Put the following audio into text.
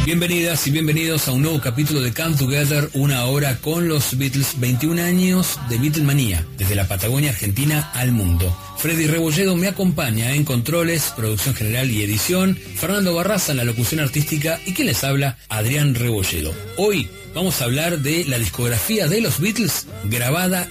Bienvenidas y bienvenidos a un nuevo capítulo de Come Together, una hora con los Beatles, 21 años de Beatlemanía, desde la Patagonia Argentina al mundo. Freddy Rebolledo me acompaña en controles, producción general y edición, Fernando Barraza en la locución artística y quien les habla, Adrián Rebolledo. Hoy vamos a hablar de la discografía de los Beatles grabada